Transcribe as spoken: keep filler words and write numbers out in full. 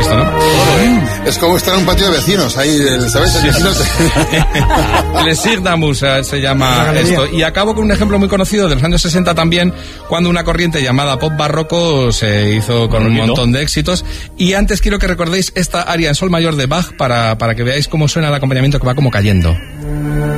visto, ¿no? Es como estar en un patio de vecinos, ahí, ¿sabes? Sí. Le Sigdamus se llama esto. Y acabo con un ejemplo muy conocido de los años sesenta también, cuando una corriente llamada pop barroco se hizo con un montón de éxitos. Y antes quiero que recordéis esta aria en sol mayor de Bach para, para que veáis cómo suena el acompañamiento, que va como cayendo.